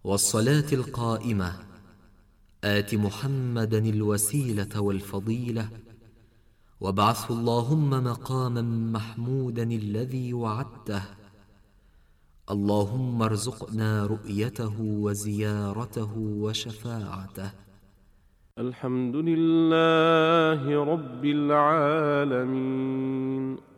والصلاة القائمة آت محمدا الوسيلة والفضيلة وابعثه اللهم مقاما محمودا الذي وعدته. اللهم ارزقنا رؤيته وزيارته وشفاعته. الحمد لله رب العالمين.